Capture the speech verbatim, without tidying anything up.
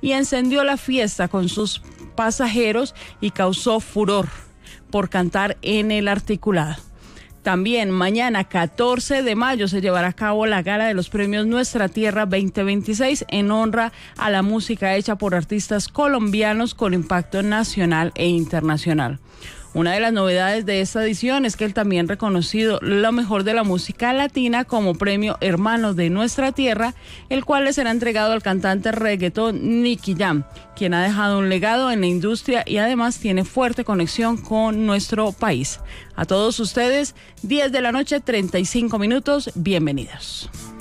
y encendió la fiesta con sus pasajeros y causó furor por cantar en el articulado. También mañana catorce de mayo se llevará a cabo la gala de los premios Nuestra Tierra veinte veintiséis en honra a la música hecha por artistas colombianos con impacto nacional e internacional. Una de las novedades de esta edición es que el también reconocido lo mejor de la música latina como premio Hermanos de Nuestra Tierra, el cual le será entregado al cantante reggaetón Nicky Jam, quien ha dejado un legado en la industria y además tiene fuerte conexión con nuestro país. A todos ustedes, diez de la noche, treinta y cinco minutos, bienvenidos.